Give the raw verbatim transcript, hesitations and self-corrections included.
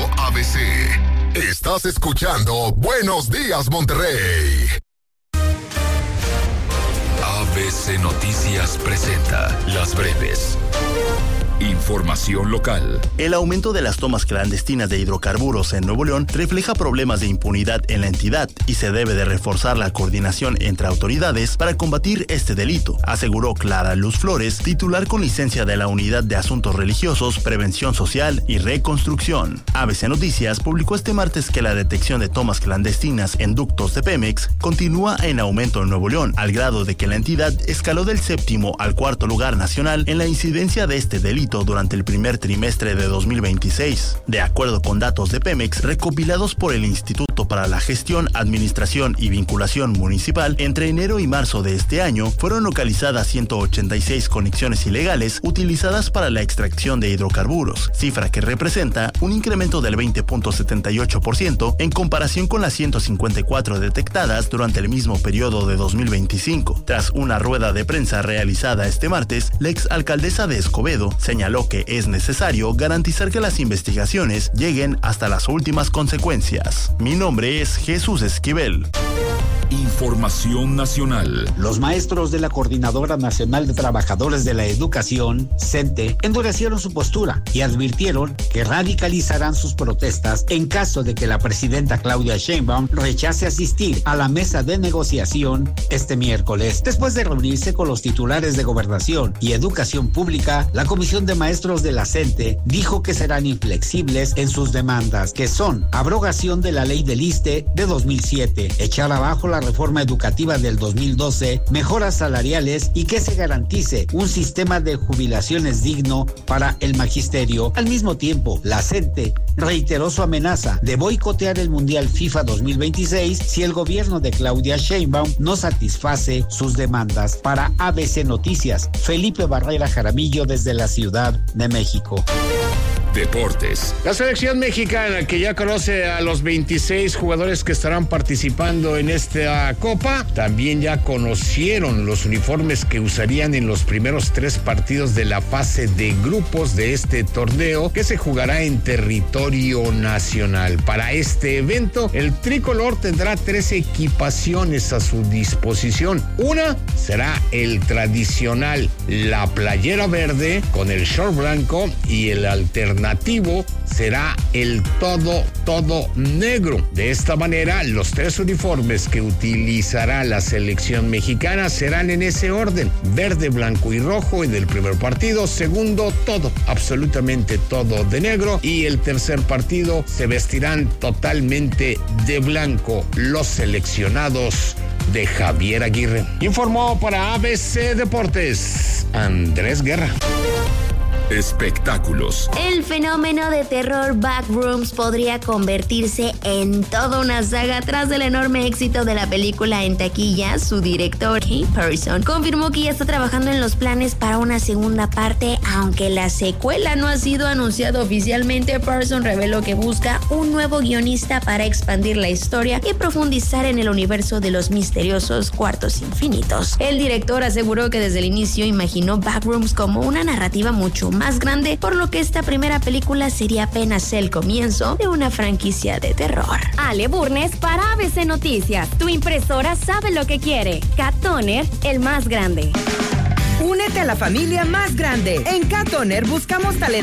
A B C. Estás escuchando Buenos Días, Monterrey. A B C Noticias presenta Las Breves. Información local. El aumento de las tomas clandestinas de hidrocarburos en Nuevo León refleja problemas de impunidad en la entidad y se debe de reforzar la coordinación entre autoridades para combatir este delito, aseguró Clara Luz Flores, titular con licencia de la Unidad de Asuntos Religiosos, Prevención Social y Reconstrucción. A B C Noticias publicó este martes que la detección de tomas clandestinas en ductos de Pemex continúa en aumento en Nuevo León, al grado de que la entidad escaló del séptimo al cuarto lugar nacional en la incidencia de este delito durante el primer trimestre de dos mil veintiséis. De acuerdo con datos de Pemex recopilados por el Instituto para la Gestión, Administración y Vinculación Municipal, entre enero y marzo de este año fueron localizadas ciento ochenta y seis conexiones ilegales utilizadas para la extracción de hidrocarburos, cifra que representa un incremento del veinte punto setenta y ocho por ciento en comparación con las ciento cincuenta y cuatro detectadas durante el mismo periodo de dos mil veinticinco. Tras una rueda de prensa realizada este martes, la exalcaldesa de Escobedo señaló que es necesario garantizar que las investigaciones lleguen hasta las últimas consecuencias. Mi nombre es Jesús Esquivel. Información nacional. Los maestros de la Coordinadora Nacional de Trabajadores de la Educación, CENTE, endurecieron su postura y advirtieron que radicalizarán sus protestas en caso de que la presidenta Claudia Sheinbaum rechace asistir a la mesa de negociación este miércoles. Después de reunirse con los titulares de Gobernación y Educación Pública, la Comisión de Maestros de la CENTE dijo que serán inflexibles en sus demandas, que son abrogación de la ley del ISSSTE de dos mil siete, echar abajo la reforma educativa del dos mil doce, mejoras salariales y que se garantice un sistema de jubilaciones digno para el magisterio. Al mismo tiempo, la CENTE reiteró su amenaza de boicotear el Mundial FIFA dos mil veintiséis si el gobierno de Claudia Sheinbaum no satisface sus demandas. Para A B C Noticias, Felipe Barrera Jaramillo desde la Ciudad de México. Deportes. La selección mexicana, que ya conoce a los veintiséis jugadores que estarán participando en esta Copa, también ya conocieron los uniformes que usarían en los primeros tres partidos de la fase de grupos de este torneo, que se jugará en territorio nacional. Para este evento, el tricolor tendrá tres equipaciones a su disposición. Una será el tradicional, la playera verde con el short blanco, y el alternativo será el todo, todo negro. De esta manera, los tres uniformes que utilizará la selección mexicana serán en ese orden: verde, blanco y rojo en el primer partido, segundo, todo, absolutamente todo de negro, y el tercer partido se vestirán totalmente de blanco los seleccionados de Javier Aguirre. Informó para A B C Deportes, Andrés Guerra. Espectáculos. El fenómeno de terror Backrooms podría convertirse en toda una saga tras el enorme éxito de la película en taquilla. Su director, Kate Person, confirmó que ya está trabajando en los planes para una segunda parte, aunque la secuela no ha sido anunciada oficialmente. Person reveló que busca un nuevo guionista para expandir la historia y profundizar en el universo de los misteriosos cuartos infinitos. El director aseguró que desde el inicio imaginó Backrooms como una narrativa mucho más grande, por lo que esta primera película sería apenas el comienzo de una franquicia de terror. Ale Burnes para A B C Noticias. Tu impresora sabe lo que quiere. Cat Toner, el más grande. Únete a la familia más grande. En Cat Toner buscamos talento